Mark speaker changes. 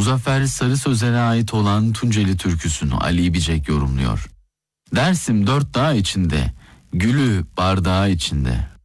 Speaker 1: Muzaffer Sarı Sözer'e ait olan Tunceli türküsünü Ali Bicek yorumluyor. Dersim dört dağ içinde, gülü bardağı içinde.